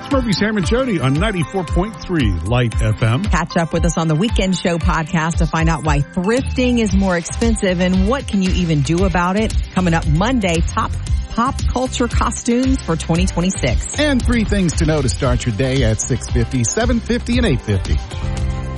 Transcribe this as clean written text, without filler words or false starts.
It's Murphy, Sam, and Jody on 94.3 Light FM. Catch up with us on the Weekend Show podcast to find out why thrifting is more expensive and what can you even do about it. Coming up Monday, top pop culture costumes for 2026. And 3 things to know to start your day at 6:50, 7:50, and 8:50.